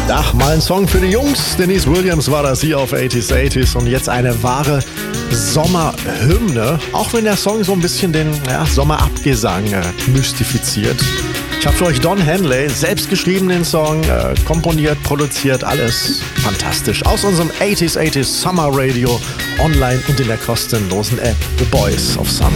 Ach, mal ein Song für die Jungs. Denise Williams war das hier auf 80s 80s und jetzt eine wahre Sommerhymne. Auch wenn der Song so ein bisschen den Sommerabgesang mystifiziert. Ich habe für euch Don Henley selbst geschrieben den Song, komponiert, produziert, alles fantastisch. Aus unserem 80s 80s Summer Radio online und in der kostenlosen App The Boys of Summer.